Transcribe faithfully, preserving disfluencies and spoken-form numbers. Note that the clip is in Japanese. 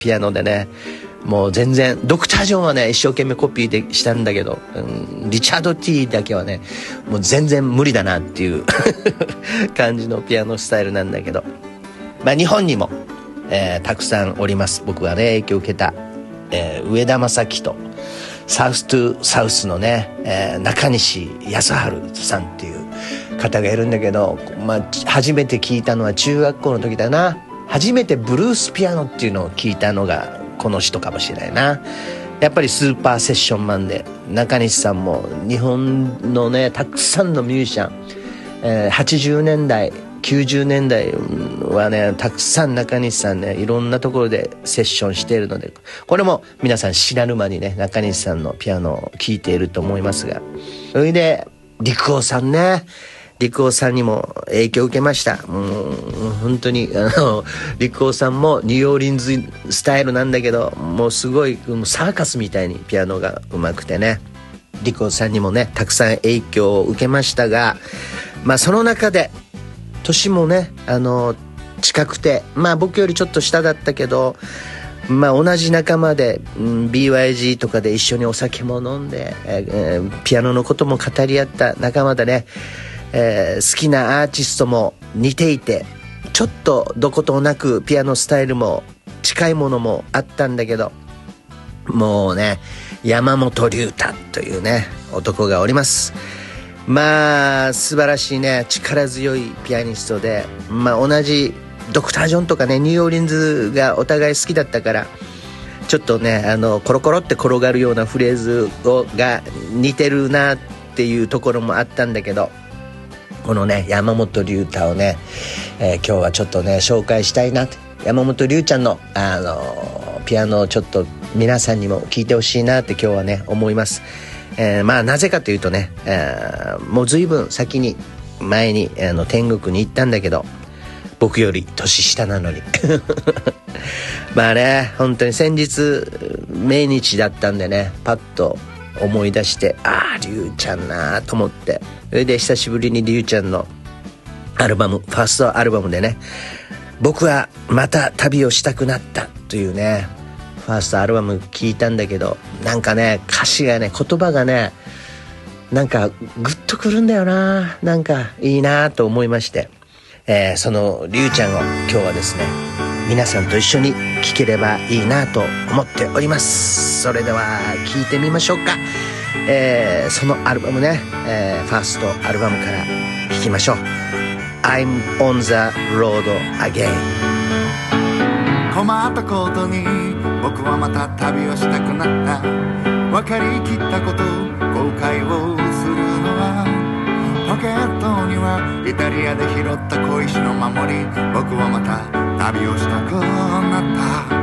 ピアノでね、もう全然ドクター・ジョンはね一生懸命コピーでしたんだけど、うん、リチャード・ティーだけはねもう全然無理だなっていう感じのピアノスタイルなんだけど、まあ日本にも、えー、たくさんおります。僕がね影響を受けた、えー、上田正樹とサウストゥサウスのね、えー、中西康晴さんっていう方がいるんだけど、まあ初めて聞いたのは中学校の時だな。初めてブルースピアノっていうのを聞いたのがこの人かもしれないな。やっぱりスーパーセッションマンで、中西さんも日本のねたくさんのミュージシャン、えー、はちじゅうねんだいきゅうじゅうねんだいはねたくさん中西さんねいろんなところでセッションしているので、これも皆さん知らぬ間にね中西さんのピアノを聴いていると思いますが、それで陸王さんね、陸王さんにも影響を受けました。もう本当にあの陸王さんもニューオーリンズスタイルなんだけど、もうすごいサーカスみたいにピアノが上手くてね、陸王さんにもねたくさん影響を受けましたが、まあその中で年もねあの近くて、まあ僕よりちょっと下だったけど、まあ同じ仲間で、うん、ビーワイジー とかで一緒にお酒も飲んで、えー、ピアノのことも語り合った仲間でね、えー、好きなアーティストも似ていて、ちょっとどことなくピアノスタイルも近いものもあったんだけど、もうね山本龍太というね男がおります。まあ素晴らしいね力強いピアニストで、まあ同じドクター・ジョンとかねニューオーリンズがお互い好きだったから、ちょっとねあのコロコロって転がるようなフレーズをが似てるなっていうところもあったんだけど、このね山本龍太をね、えー、今日はちょっとね紹介したいなと。山本龍ちゃんの、あのー、ピアノをちょっと皆さんにも聴いてほしいなって今日はね思います。えー、まあなぜかというとね、えー、もう随分先に前にあの天国に行ったんだけど、僕より年下なのにまあね本当に先日命日だったんでね、パッと思い出して、ああ龍ちゃんなと思って、それで久しぶりに龍ちゃんのアルバム、ファーストアルバムでね、僕はまた旅をしたくなったというねファーストアルバム聞いたんだけど、なんかね歌詞がね言葉がねなんかグッとくるんだよな、なんかいいなと思いまして、えー、その龍ちゃんを今日はですね皆さんと一緒に聴ければいいなと思っております。それでは聴いてみましょうか。えー、そのアルバムね、えー、ファーストアルバムから聴きましょう。 I'm on the road again。 困ったことに僕はまた旅をしたくなった。分かりきったこと後悔をするのは、ポケットにはイタリアで拾った小石の守り。僕はまた旅をしたくなった。